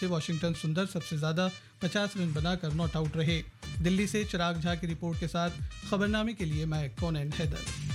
से वॉशिंगटन सुंदर सबसे ज़्यादा 50 रन बनाकर नॉट आउट रहे। दिल्ली से चिराग झा की रिपोर्ट के साथ खबरनामे के लिए मैं कोनन हैदर।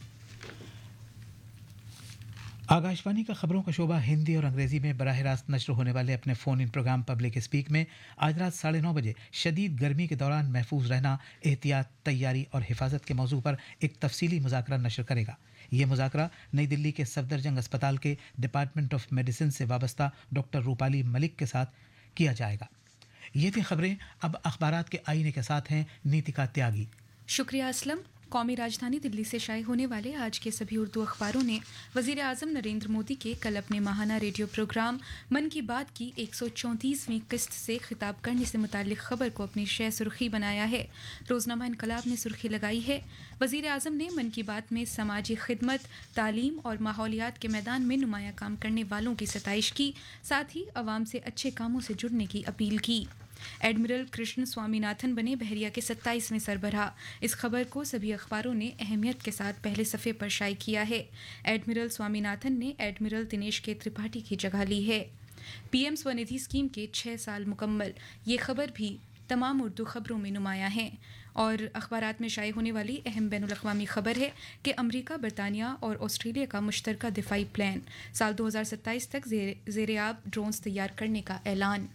आकाशवाणी का खबरों का शोबा हिंदी और अंग्रेजी में बराह रास्त नश्र होने वाले अपने फ़ोन इन प्रोग्राम पब्लिक स्पीक में आज रात 9:30 बजे शदीद गर्मी के दौरान महफूज रहना, एहतियात, तैयारी और हिफाजत के मौजू पर एक तफसीली मुज़ाकरा नशर करेगा। ये मुज़ाकरा नई दिल्ली के सफदरजंग अस्पताल के डिपार्टमेंट ऑफ मेडिसिन से वाबस्ता डॉक्टर रूपाली मलिक के साथ किया जाएगा। ये थी खबरें। अब अखबारात के आईने के साथ हैं नीतिका त्यागी। शुक्रिया असलम। कौमी राजधानी दिल्ली से शाये होने वाले आज के सभी उर्दू अखबारों ने वज़ीर आज़म नरेंद्र मोदी के कल अपने माहाना रेडियो प्रोग्राम मन की बात की 134वीं किस्त से खिताब करने से मुताल्लिक खबर को अपनी शय सुर्खी बनाया है। रोज़नामा इनकलाब ने सुर्खी लगाई है, वज़ीर आज़म ने मन की बात में समाजी खिदमत, तालीम और माहौलियात के मैदान में नुमाया काम करने वालों की सताइश की, साथ ही अवाम से अच्छे कामों से जुड़ने की अपील की। एडमिरल कृष्ण स्वामीनाथन बने बहरिया के 27वें सरबराह। इस खबर को सभी अखबारों ने अहमियत के साथ पहले सफ़े पर शाये किया है। एडमिरल स्वामीनाथन ने एडमिरल दिनेश के त्रिपाठी की जगह ली है। पीएम स्वनिधि स्कीम के 6 साल मुकम्मल, ये खबर भी तमाम उर्दू खबरों में नुमाया है। और अखबारात में शाये होने वाली अहम बैनुल-अक़वामी खबर है कि अमरीका, बरतानिया और ऑस्ट्रेलिया का मुश्तरका दिफाई प्लान, साल 2027 तक ज़ेर-ए-आब ड्रोन्स तैयार करने का ऐलान।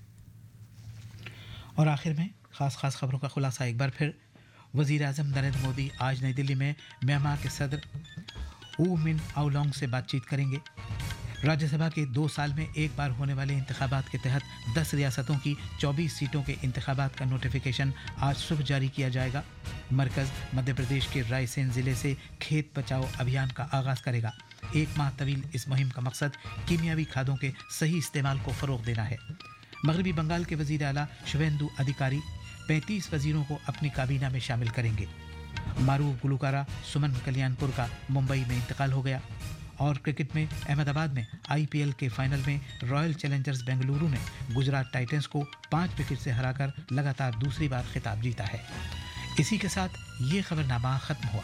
और आखिर में खास खबरों का खुलासा एक बार फिर। वज़ीर आज़म नरेंद्र मोदी आज नई दिल्ली में म्यांमार के सदर ऊ मिन आउलोंग से बातचीत करेंगे। राज्यसभा के 2 साल में एक बार होने वाले इंतखाबात के तहत 10 रियासतों की 24 सीटों के इंतखाबात का नोटिफिकेशन आज सुबह जारी किया जाएगा। मरकज़ मध्य प्रदेश के रायसेन ज़िले से खेत बचाओ अभियान का आगाज़ करेगा। 1 माह तवील इस मुहिम का मकसद कीमियावी खादों के सही इस्तेमाल को फ़रोग़ देना है। मगरबी बंगाल के वज़ीर आला शुवेंदु अधिकारी 35 वज़ीरों को अपनी काबीना में शामिल करेंगे। मारूफ गुलकारा सुमन कल्याणपुर का मुंबई में इंतकाल हो गया। और क्रिकेट में अहमदाबाद में IPL के फाइनल में रॉयल चैलेंजर्स बेंगलुरु ने गुजरात टाइटंस को 5 विकेट से हराकर लगातार दूसरी बार खिताब जीता है। इसी के साथ ये खबरनामा ख़त्म हुआ।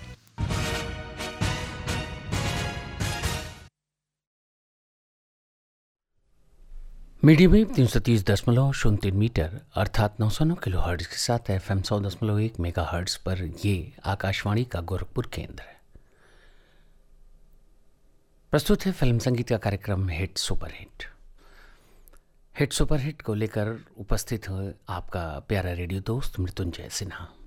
मीडियम वेव 330.03 मीटर अर्थात 909 किलो हर्ट्ज़ के साथ FM 100.1 मेगा हर्ट्ज़ पर ये आकाशवाणी का गोरखपुर केंद्र है। प्रस्तुत है फिल्म संगीत का कार्यक्रम hit super hit. Hit super hit को लेकर उपस्थित है आपका प्यारा रेडियो दोस्त मृत्युंजय सिन्हा।